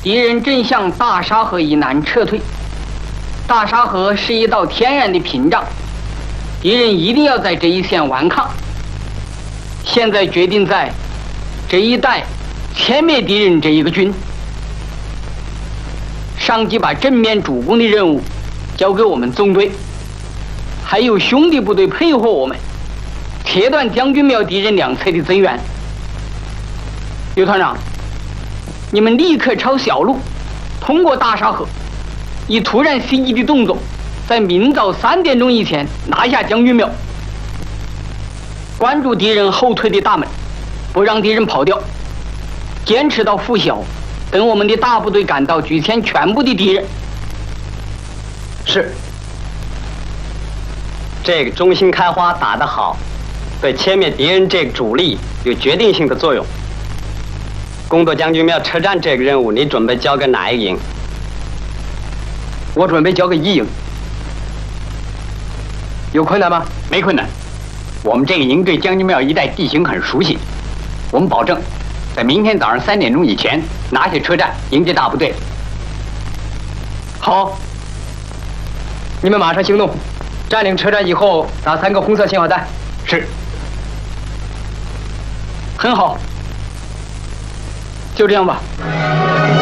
敌人正向大沙河以南撤退。大沙河是一道天然的屏障，敌人一定要在这一线顽抗。现在决定在这一带歼灭敌人这一个军。上级把正面主攻的任务交给我们纵队，还有兄弟部队配合我们，切断将军庙敌人两侧的增援。刘团长，你们立刻抄小路，通过大沙河，以突然袭击的动作，在明早3点钟以前拿下将军庙，关注敌人后退的大门，不让敌人跑掉，坚持到拂晓，等我们的大部队赶到，举歼全部的敌人。 是。这个中心开花打得好，对歼灭敌人这个主力有决定性的作用。攻夺将军庙车站这个任务，你准备交给哪一个营？ 我准备交给1营。有困难吗？ 没困难。我们这个营对将军庙一带地形很熟悉，我们保证在明天早上3点钟以前拿下车站，迎接大部队。 好，你们马上行动，占领车站以后打3个红色信号弹。 是。 很好，就这样吧。